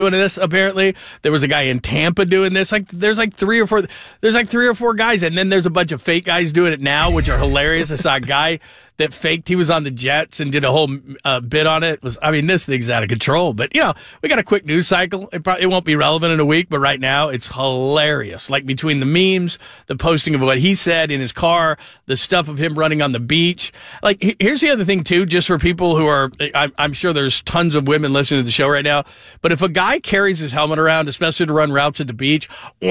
doing this. Apparently, there was a guy in Tampa doing this. There's like three or four guys, and then there's a bunch of fake guys doing it now, which are hilarious. I saw a guy that faked he was on the Jets and did a whole bit on it. This thing's out of control. But, we got a quick news cycle. It won't be relevant in a week, but right now it's hilarious. Like between the memes, the posting of what he said in his car, the stuff of him running on the beach. Like, here's the other thing, too, just for people who are, I'm sure there's tons of women listening to the show right now, but if a guy carries his helmet around, especially to run routes at the beach,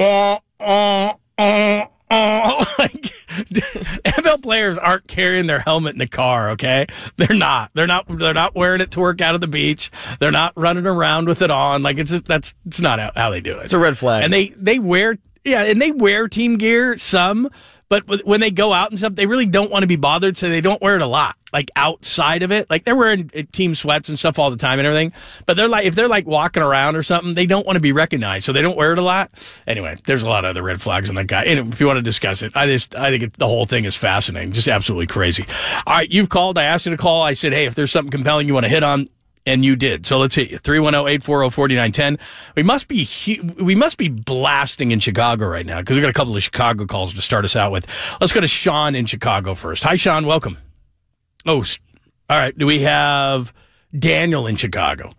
NFL players aren't carrying their helmet in the car, okay? They're not wearing it to work out at the beach. They're not running around with it on. Like, it's not how they do it. It's a red flag. And they wear team gear, some, but when they go out and stuff, they really don't want to be bothered, so they don't wear it a lot. Like outside of it, like they're wearing team sweats and stuff all the time and everything. But if they're walking around or something, they don't want to be recognized, so they don't wear it a lot. Anyway, there's a lot of other red flags on that guy. And if you want to discuss it, I think the whole thing is fascinating, just absolutely crazy. All right, you've called. I asked you to call. I said, hey, if there's something compelling you want to hit on. And you did. So let's hit you. 310-840-4910. We must be blasting in Chicago right now because we've got a couple of Chicago calls to start us out with. Let's go to Sean in Chicago first. Hi, Sean. Welcome. Oh, all right. Do we have Daniel in Chicago?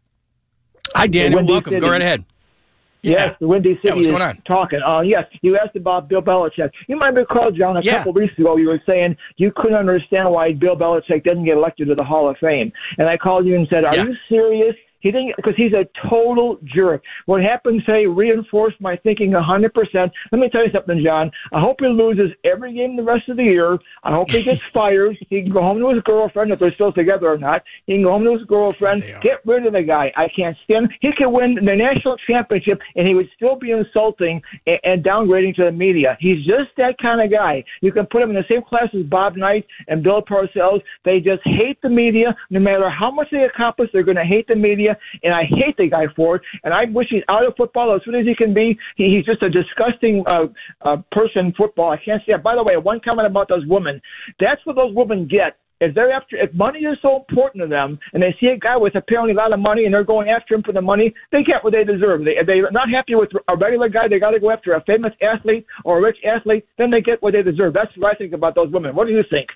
Hi, Daniel. Welcome. Go right ahead. Yes, the Windy City what's going on? Is talking. Yes, you asked about Bill Belichick. You might recall, John, a couple weeks ago you were saying you couldn't understand why Bill Belichick didn't get elected to the Hall of Fame. And I called you and said, are you serious? He didn't, because he's a total jerk. What happened today reinforced my thinking 100%. Let me tell you something, John. I hope he loses every game the rest of the year. I hope he gets fired. He can go home to his girlfriend, if they're still together or not. He can go home to his girlfriend. Get rid of the guy. I can't stand him. He could win the national championship, and he would still be insulting and downgrading to the media. He's just that kind of guy. You can put him in the same class as Bob Knight and Bill Parcells. They just hate the media. No matter how much they accomplish, they're going to hate the media. And I hate the guy for it, and I wish he's out of football as soon as he can be. He's just a disgusting person in football. I can't say that. By the way, one comment about those women. That's what those women get. If money is so important to them, and they see a guy with apparently a lot of money, and they're going after him for the money, they get what they deserve. If they're not happy with a regular guy, they got to go after a famous athlete or a rich athlete, then they get what they deserve. That's what I think about those women. What do you think?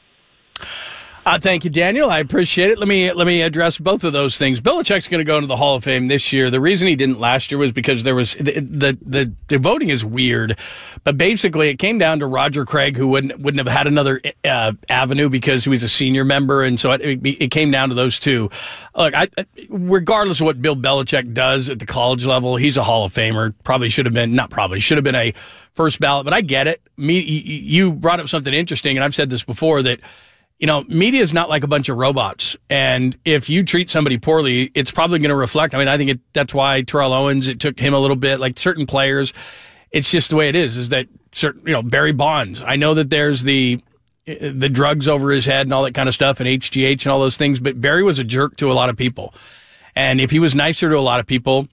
Thank you, Daniel. I appreciate it. Let me address both of those things. Belichick's going to go into the Hall of Fame this year. The reason he didn't last year was because there was the voting is weird, but basically it came down to Roger Craig, who wouldn't have had another avenue because he was a senior member, and so it came down to those two. Look, regardless of what Bill Belichick does at the college level, he's a Hall of Famer. Should have been a first ballot, but I get it. You brought up something interesting, and I've said this before that. Media is not like a bunch of robots. And if you treat somebody poorly, it's probably going to reflect. I think that's why Terrell Owens, it took him a little bit, like certain players. It's just the way it is that certain, Barry Bonds. I know that there's the drugs over his head and all that kind of stuff and HGH and all those things, but Barry was a jerk to a lot of people. And if he was nicer to a lot of people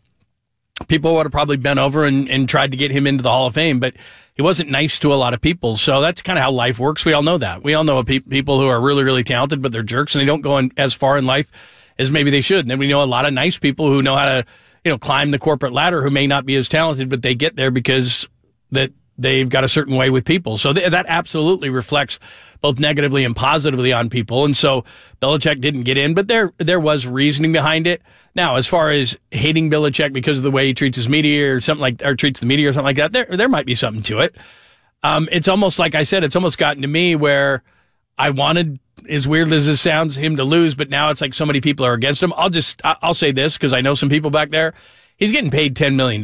would have probably bent over and tried to get him into the Hall of Fame, but he wasn't nice to a lot of people. So that's kind of how life works. We all know that. We all know people who are really, really talented, but they're jerks and they don't go as far in life as maybe they should. And then we know a lot of nice people who know how to, climb the corporate ladder who may not be as talented, but they get there because that they've got a certain way with people. So that absolutely reflects both negatively and positively on people. And so Belichick didn't get in, but there was reasoning behind it. Now, as far as hating Belichick because of the way he treats his media or treats the media or something like that, there might be something to it. It's almost like I said, it's almost gotten to me where I wanted, as weird as this sounds, him to lose, but now it's like so many people are against him. I'll say this because I know some people back there. He's getting paid $10 million.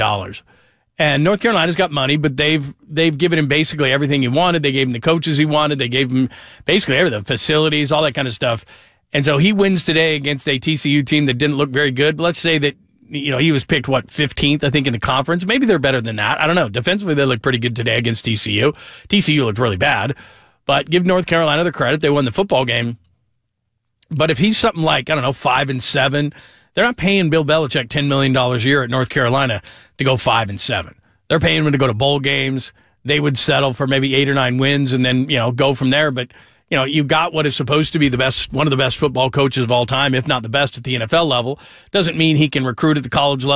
And North Carolina's got money, but they've given him basically everything he wanted. They gave him the coaches he wanted. They gave him basically everything, facilities, all that kind of stuff. And so he wins today against a TCU team that didn't look very good. But let's say that, he was picked, 15th, I think, in the conference. Maybe they're better than that. I don't know. Defensively, they look pretty good today against TCU. TCU looked really bad. But give North Carolina the credit. They won the football game. But if he's something like, 5-7, they're not paying Bill Belichick $10 million a year at North Carolina to go 5-7. They're paying him to go to bowl games. They would settle for maybe 8 or 9 wins and then, go from there. But you got what is supposed to be one of the best football coaches of all time, if not the best at the NFL level. Doesn't mean he can recruit at the college level.